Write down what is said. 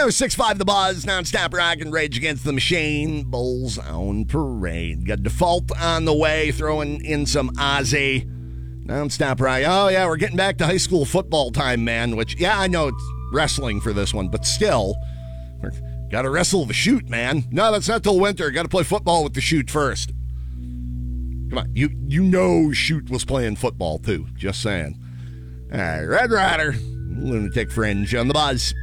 106.5 The Buzz, non-stop rock and Rage Against the Machine, Bulls on Parade. Got Default on the way, throwing in some Ozzy. Non-stop rock. Oh, yeah, we're getting back to high school football time, man, which, yeah, I know it's wrestling for this one, but still, got to wrestle the Shoot, man. No, that's not till winter. Got to play football with the Shoot first. Come on, you know Shoot was playing football, too. Just saying. All right, Red Rider, Lunatic Fringe on The Buzz.